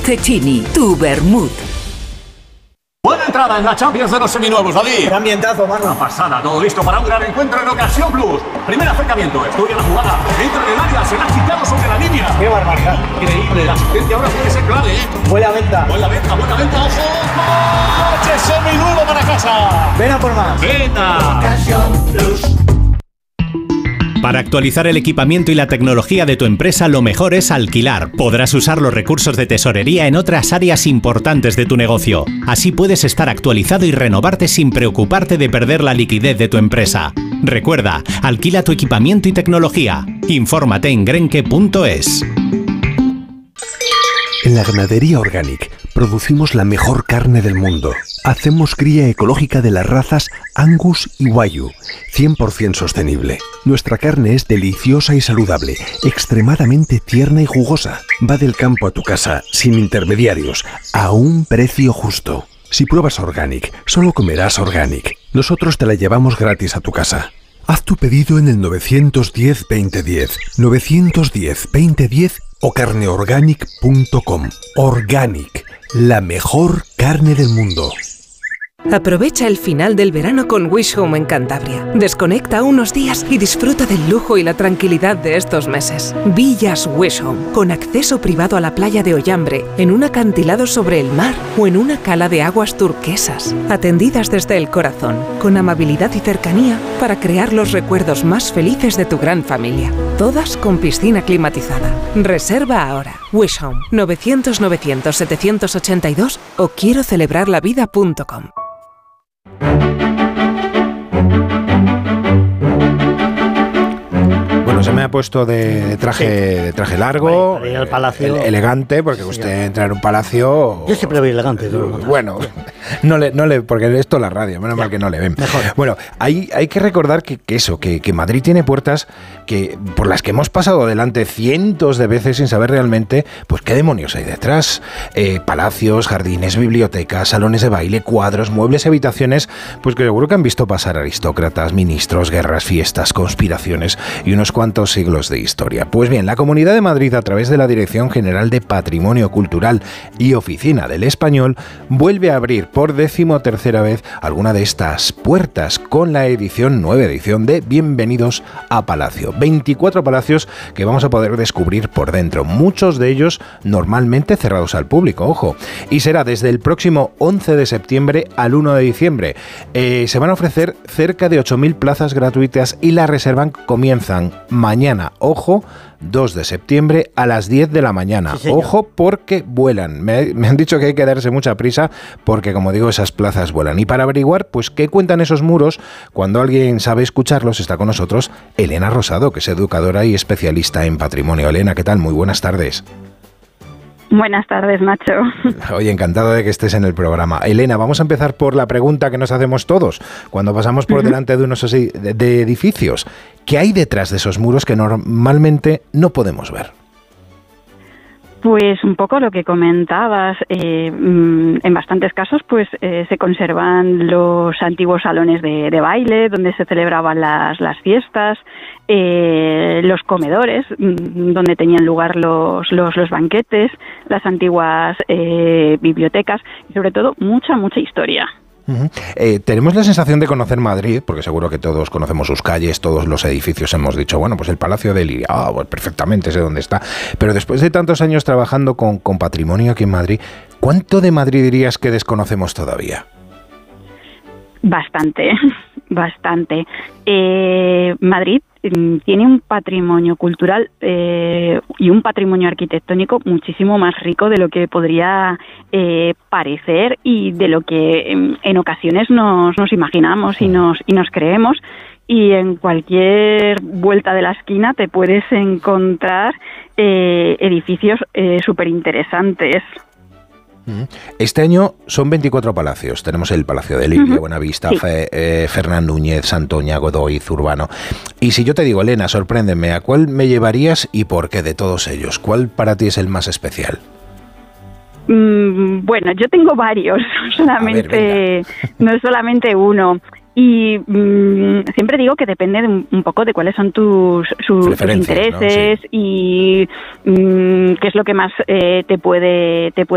Cecchini, tu vermut. Buena entrada en la Champions de los seminuevos, David. Qué ambientazo, mano. Una pasada, todo listo para un gran encuentro en Ocasión Plus. Primer acercamiento, estudia la jugada, entra en el área, se la ha quitado sobre la línea. Qué barbaridad. Increíble, la asistencia ahora puede ser clave, ¿eh? Buena venta. Buena venta, ojo. ¡Coche seminuevo para casa! Ven a por más. ¡Venta! Ocasión Plus. Para actualizar el equipamiento y la tecnología de tu empresa, lo mejor es alquilar. Podrás usar los recursos de tesorería en otras áreas importantes de tu negocio. Así puedes estar actualizado y renovarte sin preocuparte de perder la liquidez de tu empresa. Recuerda, alquila tu equipamiento y tecnología. Infórmate en grenke.es. En la Ganadería Organic producimos la mejor carne del mundo. Hacemos cría ecológica de las razas Angus y Wagyu, 100% sostenible. Nuestra carne es deliciosa y saludable, extremadamente tierna y jugosa. Va del campo a tu casa, sin intermediarios, a un precio justo. Si pruebas Organic, solo comerás Organic. Nosotros te la llevamos gratis a tu casa. Haz tu pedido en el 910-2010, 910-2010 o carneorganic.com. Organic, la mejor carne del mundo. Aprovecha el final del verano con Wish Home en Cantabria. Desconecta unos días y disfruta del lujo y la tranquilidad de estos meses. Villas Wish Home, con acceso privado a la playa de Ollambre, en un acantilado sobre el mar o en una cala de aguas turquesas. Atendidas desde el corazón, con amabilidad y cercanía para crear los recuerdos más felices de tu gran familia. Todas con piscina climatizada. Reserva ahora. Wish Home, 900-900-782 o quiero celebrarlavida.com. Bueno, se me ha puesto de traje largo, para ir al palacio. Elegante, porque usted entra en un palacio. Yo siempre voy elegante. Bueno, no le, porque esto es la radio, menos mal que no le ven. Mejor. Bueno, hay que recordar que Madrid tiene puertas por las que hemos pasado delante cientos de veces sin saber realmente pues qué demonios hay detrás. Palacios, jardines, bibliotecas, salones de baile, cuadros, muebles y habitaciones, pues que seguro que han visto pasar aristócratas, ministros, guerras, fiestas, conspiraciones y unos cuantos siglos de historia. Pues bien, la Comunidad de Madrid, a través de la Dirección General de Patrimonio Cultural y Oficina del Español, vuelve a abrir por 13ª vez alguna de estas puertas con la nueva edición de Bienvenidos a Palacio. 24 palacios que vamos a poder descubrir por dentro, muchos de ellos normalmente cerrados al público, ojo, y será desde el próximo 11 de septiembre al 1 de diciembre. Se van a ofrecer cerca de 8.000 plazas gratuitas y las reservas comienzan mañana, ojo, 2 de septiembre a las 10 de la mañana. Sí, ojo, porque vuelan. Me han dicho que hay que darse mucha prisa porque, como digo, esas plazas vuelan. Y para averiguar, pues, qué cuentan esos muros, cuando alguien sabe escucharlos, está con nosotros Elena Rosado, que es educadora y especialista en patrimonio. Elena, ¿qué tal? Muy buenas tardes. Buenas tardes, Nacho. Oye, encantado de que estés en el programa. Elena, vamos a empezar por la pregunta que nos hacemos todos cuando pasamos por delante de unos de edificios. ¿Qué hay detrás de esos muros que normalmente no podemos ver? Pues un poco lo que comentabas, en bastantes casos pues se conservan los antiguos salones de baile donde se celebraban las fiestas, los comedores donde tenían lugar los banquetes, las antiguas bibliotecas y sobre todo mucha historia. Tenemos la sensación de conocer Madrid, porque seguro que todos conocemos sus calles, todos los edificios, hemos dicho, bueno, pues el Palacio de Liria, pues perfectamente sé dónde está, pero después de tantos años trabajando con patrimonio aquí en Madrid, ¿cuánto de Madrid dirías que desconocemos todavía? Bastante. Madrid tiene un patrimonio cultural y un patrimonio arquitectónico muchísimo más rico de lo que podría parecer y de lo que en ocasiones nos imaginamos y nos creemos. Y en cualquier vuelta de la esquina te puedes encontrar edificios súper interesantes. Este año son 24 palacios. Tenemos el Palacio de Liria, Buenavista, sí. Fernán Núñez, Santoña, Godoy, Zurbano. Y si yo te digo, Elena, sorpréndeme, ¿a cuál me llevarías y por qué de todos ellos? ¿Cuál para ti es el más especial? Bueno, yo tengo varios, no es solamente uno. Y siempre digo que depende de un poco de cuáles son tus intereses, ¿no? Sí. Y qué es lo que más te puede